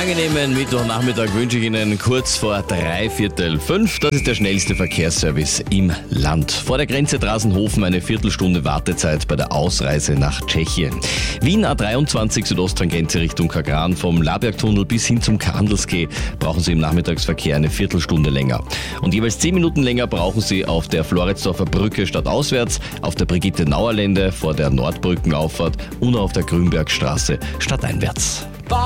angenehmen Mittwochnachmittag wünsche ich Ihnen kurz vor 5:45. Das ist der schnellste Verkehrsservice im Land. Vor der Grenze Drasenhofen eine Viertelstunde Wartezeit bei der Ausreise nach Tschechien. Wien A23 Südosttangente Richtung Kagran vom Labergtunnel bis hin zum Kandelskeh brauchen Sie im Nachmittagsverkehr eine Viertelstunde länger. Und jeweils 10 Minuten länger brauchen Sie auf der Floridsdorfer Brücke stadtauswärts, auf der Brigitte-Nauer-Lände vor der Nordbrückenauffahrt und auf der Grünbergstraße stadteinwärts.